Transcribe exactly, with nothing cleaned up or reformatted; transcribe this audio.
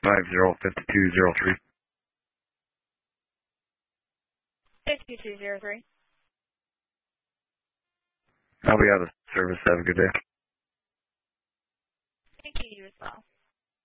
five zero five two zero three. fifty-two zero three. I'll be out of service. Have a good day. Thank you.